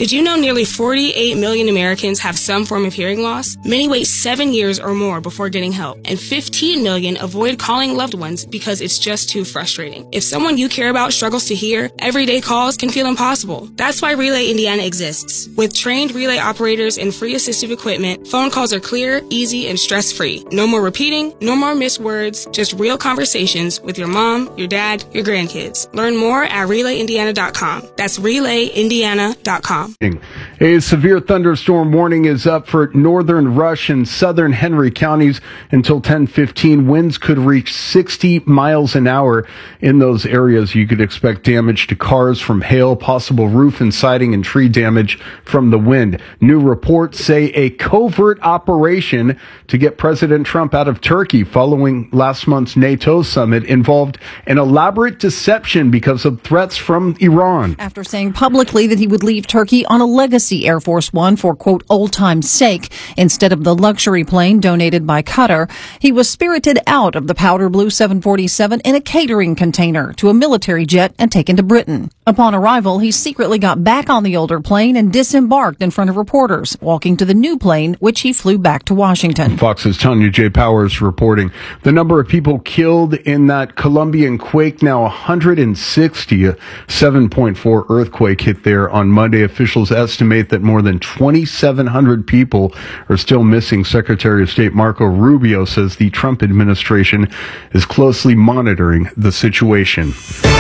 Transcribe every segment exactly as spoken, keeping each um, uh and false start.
Did you know nearly forty-eight million Americans have some form of hearing loss? Many wait seven years or more before getting help, and fifteen million avoid calling loved ones because it's just too frustrating. If someone you care about struggles to hear, everyday calls can feel impossible. That's why Relay Indiana exists. With trained relay operators and free assistive equipment, phone calls are clear, easy, and stress-free. No more repeating, no more missed words, just real conversations with your mom, your dad, your grandkids. Learn more at relay indiana dot com. That's relay indiana dot com. A severe thunderstorm warning is up for northern Rush and southern Henry counties until ten fifteen. Winds could reach sixty miles an hour in those areas. You could expect damage to cars from hail, possible roof and siding, and tree damage from the wind. New reports say a covert operation to get President Trump out of Turkey following last month's NATO summit involved an elaborate deception because of threats from Iran. After saying publicly that he would leave Turkey on a legacy Air Force One for, quote, old time's sake, instead of the luxury plane donated by Qatar, he was spirited out of the powder blue seven forty-seven in a catering container to a military jet and taken to Britain. Upon arrival, he secretly got back on the older plane and disembarked in front of reporters, walking to the new plane, which he flew back to Washington. Fox's Tanya J. Powers reporting. The number of people killed in that Colombian quake now one hundred sixty. A seven point four earthquake hit there on Monday. Officials estimate that more than twenty-seven hundred people are still missing. Secretary of State Marco Rubio says the Trump administration is closely monitoring the situation.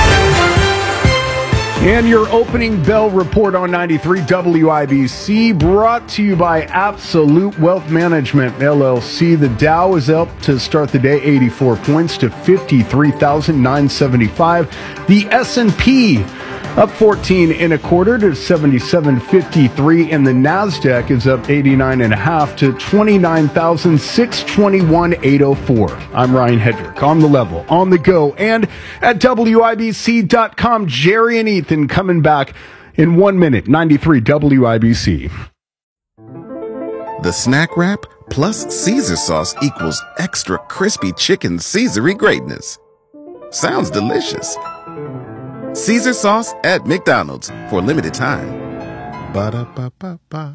And your opening bell report on ninety-three W I B C brought to you by Absolute Wealth Management, L L C. The Dow is up to start the day eighty-four points to fifty-three thousand nine hundred seventy-five. The S and P up fourteen and a quarter to seventy-seven fifty-three, and the NASDAQ is up eighty-nine and a half to twenty-nine thousand six hundred twenty-one eight oh four. I'm Ryan Hedrick on the level, on the go, and at W I B C dot com. Jerry and Ethan coming back in one minute. ninety-three W I B C. The snack wrap plus Caesar sauce equals extra crispy chicken Caesar-y greatness. Sounds delicious. Caesar sauce at McDonald's for a limited time. Ba-da-ba-ba-ba.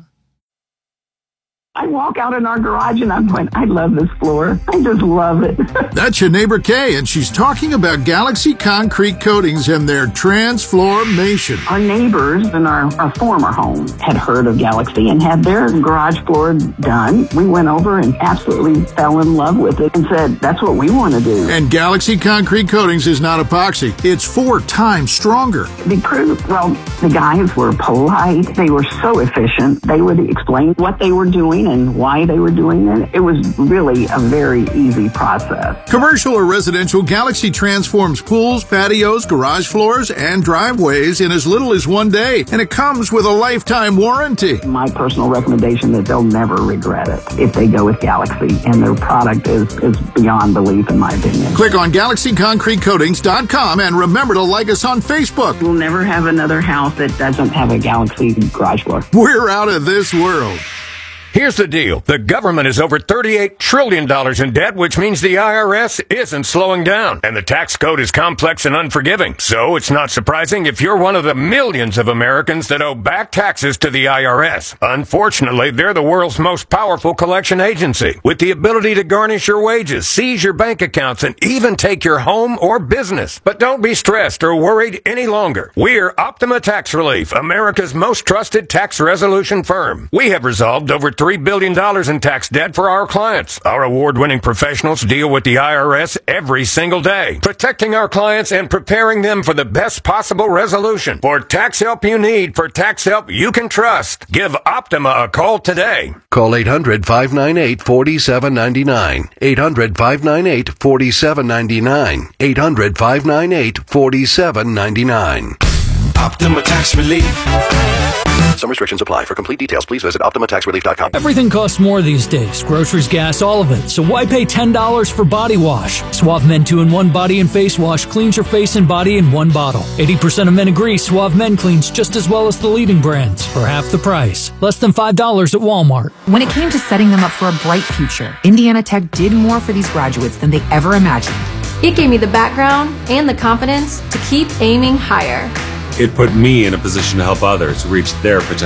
I walk out in our garage and I'm going, I love this floor. I just love it. That's your neighbor Kay, and she's talking about Galaxy Concrete Coatings and their transformation. Our neighbors in our, our former home had heard of Galaxy and had their garage floor done. We went over and absolutely fell in love with it and said, that's what we want to do. And Galaxy Concrete Coatings is not epoxy. It's four times stronger. The crew, well, the guys were polite. They were so efficient. They would explain what they were doing and why they were doing it. It was really a very easy process. Commercial or residential, Galaxy transforms pools, patios, garage floors, and driveways in as little as one day, and it comes with a lifetime warranty. My personal recommendation is they'll never regret it if they go with Galaxy, and their product is, is beyond belief, in my opinion. Click on Galaxy Concrete Coatings dot com and remember to like us on Facebook. We'll never have another house that doesn't have a Galaxy garage floor. We're out of this world. Here's the deal. The government is over thirty-eight trillion dollars in debt, which means the I R S isn't slowing down. And the tax code is complex and unforgiving. So it's not surprising if you're one of the millions of Americans that owe back taxes to the I R S. Unfortunately, they're the world's most powerful collection agency, with the ability to garnish your wages, seize your bank accounts, and even take your home or business. But don't be stressed or worried any longer. We're Optima Tax Relief, America's most trusted tax resolution firm. We have resolved over three billion dollars in tax debt for our clients. Our award-winning professionals deal with the I R S every single day, protecting our clients and preparing them for the best possible resolution. For tax help you need, for tax help you can trust, give Optima a call today. Call eight hundred, five nine eight, four seven nine nine. eight hundred, five nine eight, four seven nine nine. eight hundred, five nine eight, four seven nine nine. Optima Tax Relief. Some restrictions apply. For complete details, please visit Optima Tax Relief dot com. Everything costs more these days. Groceries, gas, all of it. So why pay ten dollars for body wash? Suave Men two in one Body and Face Wash cleans your face and body in one bottle. eighty percent of men agree Suave Men cleans just as well as the leading brands for half the price. Less than five dollars at Walmart. When it came to setting them up for a bright future, Indiana Tech did more for these graduates than they ever imagined. It gave me the background and the confidence to keep aiming higher. It put me in a position to help others reach their potential.